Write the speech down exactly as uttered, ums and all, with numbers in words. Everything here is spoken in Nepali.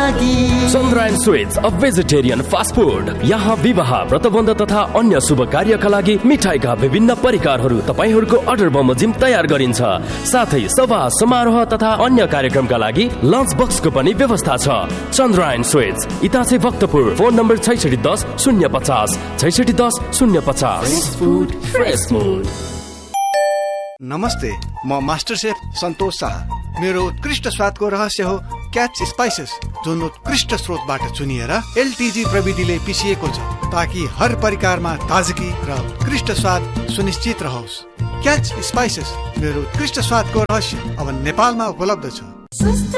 लागि Chandrayaan sweets a vegetarian fast food. यहाँ विवाह, व्रतबन्ध तथा अन्य शुभ कार्यका लागि मिठाईका विभिन्न परिकारहरू तपाईहरूको अर्डर बमोजिम तयार गरिन्छ। साथै सभा समारोह तथा अन्य कार्यक्रमका लागि लन्च बक्सको पनि व्यवस्था छ। Chandrayaan sweets, इटासे Bhaktapur. Phone number छैसठी दस शून्य पचास छैसठी दस शून्य पचास। Food fresh food. नमस्ते, म मास्टर शेफ सन्तोष शाह। मेरो उत्कृष्ट स्वादको रहस्य हो क्याच स्पाइसेस, जुन उत्कृष्ट स्रोतबाट चुनिएर एलटीजी प्रविधिले पिसिएको छ, ताकि हर परिकारमा ताजगी र उत्कृष्ट स्वाद सुनिश्चित रहोस्। क्याच स्पाइसेस, मेरो उत्कृष्ट स्वादको रहस्य अब नेपालमा उपलब्ध छ।